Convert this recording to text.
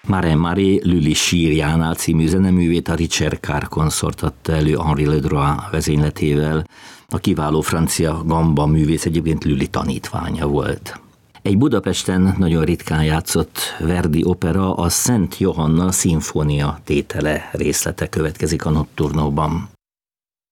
Mare Mare Lully sírjánál című zeneművét a Richard Carr konszort adta elő Henri Ledroit vezényletével. A kiváló francia gamba művész egyébként Lully tanítványa volt. Egy Budapesten nagyon ritkán játszott Verdi opera, a Szent Johanna szimfónia tétele részlete következik a Notturnoban.